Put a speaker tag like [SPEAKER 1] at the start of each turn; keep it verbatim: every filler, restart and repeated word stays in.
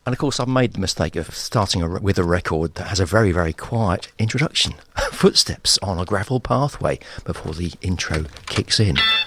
[SPEAKER 1] And of course, I've made the mistake of starting a, with a record that has a very, very quiet introduction. Footsteps on a gravel pathway before the intro kicks in.